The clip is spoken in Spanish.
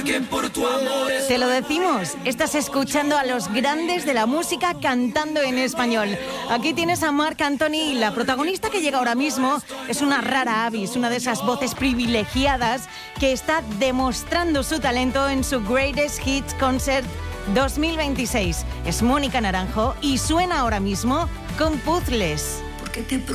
que por tu amor es... Te lo decimos, estás escuchando a los grandes de la música cantando en español. Aquí tienes a Marc Anthony y la protagonista que llega ahora mismo es una rara avis, una de esas voces privilegiadas que está demostrando su talento en su Greatest Hits Concert 2026. Es Mónica Naranjo y suena ahora mismo con Puzzles. Porque te